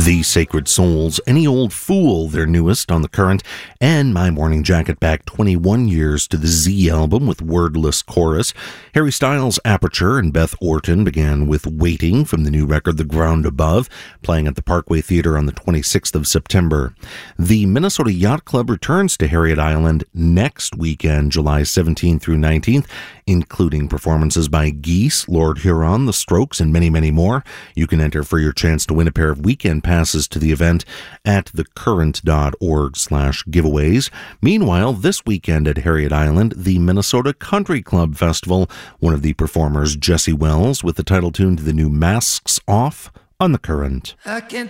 The Sacred Souls, Any Old Fool, their newest on The Current, and My Morning Jacket back 21 years to the Z album with Wordless Chorus. Harry Styles' Aperture and Beth Orton began with Waiting from the new record The Ground Above, playing at the Parkway Theatre on the 26th of September. The Minnesota Yacht Club returns to Harriet Island next weekend, July 17th through 19th, including performances by Geese, Lord Huron, The Strokes, and many, many more. You can enter for your chance to win a pair of weekend passes to the event at thecurrent.org/giveaways. Meanwhile, this weekend at Harriet Island, the Minnesota Country Club Festival, one of the performers, Jesse Wells, with the title tune to the new Masks Off on The Current. I can't